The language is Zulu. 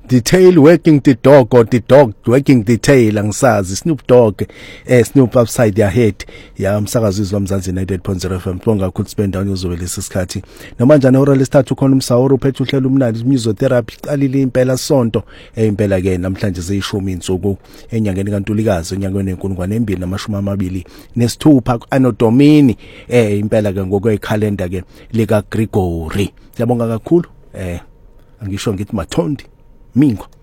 the tail wagging the dog or the dog wagging the tail angisazi Snoop Dogg Snoop upside their head ya umsakazizwa Mzansi 90.0 FM bonga kakhulu spend down uzobe lesisikhathi noma njani ora lesithathu khona umsawuro uphethe uhlelo umnandi musiotherapy qalile impela sonto impela ke namhlanje seyishumi insuku enyangeni kaNtulikazi enyangeni we2026 nesithupha anodomini impela ke ngokwekhalenda ke lika Gregory siyabonga kakhulu angisho ngithi Mathondi Mingo